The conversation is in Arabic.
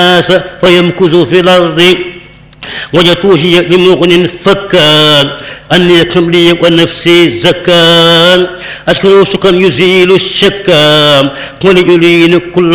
الناس فيمكث في الأرض وجدت وجهي لمغن فكان أني كملي ونفسي زكان أشكر شكرا يزيل الشكام وليلين كل